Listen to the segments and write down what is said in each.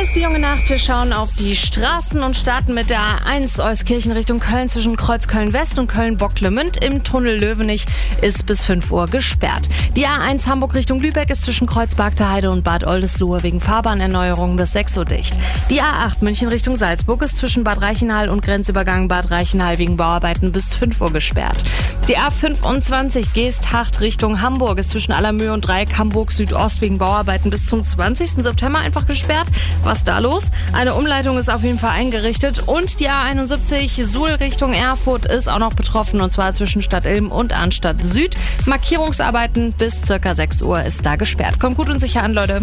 ist die junge Nacht. Wir schauen auf die Straßen und starten mit der A1 Euskirchen Richtung Köln zwischen Kreuzköln West und Köln-Bocklemünd. Im Tunnel Löwenich ist bis 5 Uhr gesperrt. Die A1 Hamburg Richtung Lübeck ist zwischen Kreuzbergter Heide und Bad Oldesloe wegen Fahrbahnerneuerung bis 6 Uhr dicht. Die A8 München Richtung Salzburg ist zwischen Bad Reichenhall und Grenzübergang Bad Reichenhall wegen Bauarbeiten bis 5 Uhr gesperrt. Die A25 Geesthacht Richtung Hamburg ist zwischen Allermöhe und Dreieck Hamburg Südost wegen Bauarbeiten bis zum 20. September einfach gesperrt. Was da los? Eine Umleitung ist auf jeden Fall eingerichtet und die A71 Suhl Richtung Erfurt ist auch noch betroffen und zwar zwischen Stadt Ilm und Arnstadt Süd. Markierungsarbeiten bis ca. 6 Uhr ist da gesperrt. Kommt gut und sicher an, Leute.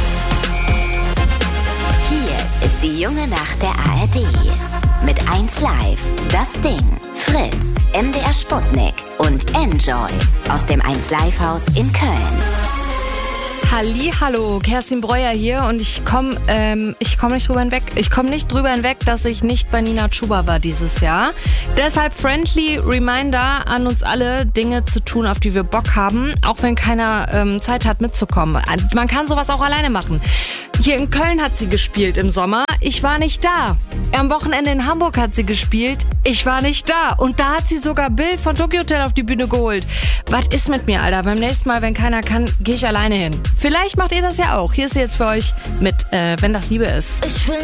Hier ist die junge Nacht der ARD. Mit 1 Live, das Ding, Fritz, MDR Sputnik und Enjoy aus dem 1 Live Haus in Köln. Hallo, Kerstin Breuer hier und ich komme nicht drüber hinweg. Ich komme nicht drüber hinweg, dass ich nicht bei Nina Chuba war dieses Jahr. Deshalb friendly Reminder an uns alle, Dinge zu tun, auf die wir Bock haben, auch wenn keiner Zeit hat mitzukommen. Man kann sowas auch alleine machen. Hier in Köln hat sie gespielt im Sommer. Ich war nicht da. Am Wochenende in Hamburg hat sie gespielt. Ich war nicht da. Und da hat sie sogar Bill von Tokyo Hotel auf die Bühne geholt. Was ist mit mir, Alter? Beim nächsten Mal, wenn keiner kann, gehe ich alleine hin. Vielleicht macht ihr das ja auch. Hier ist sie jetzt für euch mit Wenn das Liebe ist. Ich will